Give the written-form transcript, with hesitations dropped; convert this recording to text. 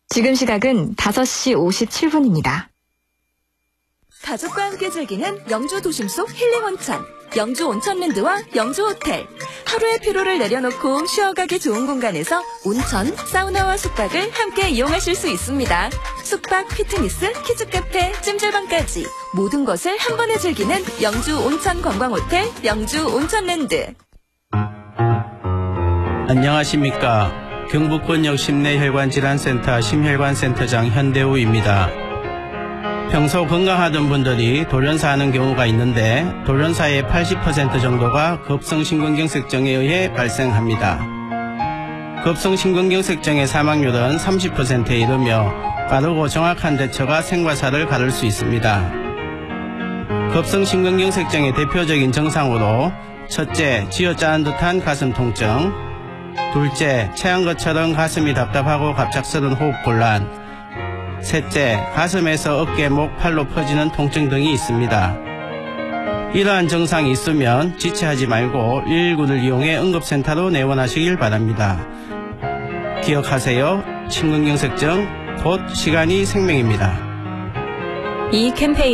지금 시각은 5시 57분입니다. 가족과 함께 즐기는 영주 도심 속 힐링 온천, 영주 온천랜드와 영주 호텔. 하루의 피로를 내려놓고 쉬어가기 좋은 공간에서 온천, 사우나와 숙박을 함께 이용하실 수 있습니다. 숙박, 피트니스, 키즈카페, 찜질방까지 모든 것을 한 번에 즐기는 영주 온천 관광호텔, 영주 온천랜드. 안녕하십니까. 경북권역 심내혈관질환센터 심혈관센터장 현대우입니다. 평소 건강하던 분들이 돌연사 하는 경우가 있는데 돌연사의 80% 정도가 급성심근경색증에 의해 발생합니다. 급성심근경색증의 사망률은 30%에 이르며 빠르고 정확한 대처가 생과사를 가를 수 있습니다. 급성심근경색증의 대표적인 증상으로 첫째, 쥐어짜는 듯한 가슴 통증, 둘째, 체한 것처럼 가슴이 답답하고 갑작스런 호흡곤란, 셋째, 가슴에서 어깨, 목, 팔로 퍼지는 통증 등이 있습니다. 이러한 증상이 있으면 지체하지 말고 119를 이용해 응급센터로 내원하시길 바랍니다. 기억하세요. 심근경색증, 곧 시간이 생명입니다. 이 캠페인